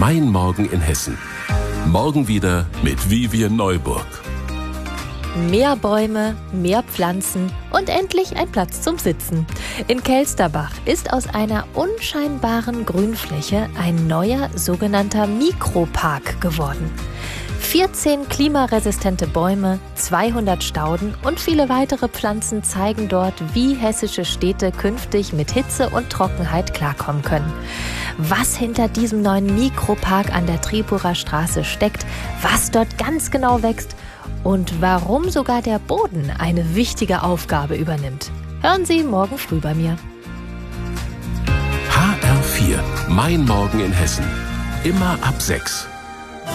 Mein Morgen in Hessen. Morgen wieder mit Vivian Neuburg. Mehr Bäume, mehr Pflanzen und endlich ein Platz zum Sitzen. In Kelsterbach ist aus einer unscheinbaren Grünfläche ein neuer sogenannter Mikropark geworden. 14 klimaresistente Bäume, 200 Stauden und viele weitere Pflanzen zeigen dort, wie hessische Städte künftig mit Hitze und Trockenheit klarkommen können. Was hinter diesem neuen Mikropark an der Tripurer Straße steckt, was dort ganz genau wächst und warum sogar der Boden eine wichtige Aufgabe übernimmt. Hören Sie morgen früh bei mir. HR4, Mein Morgen in Hessen. Immer ab 6.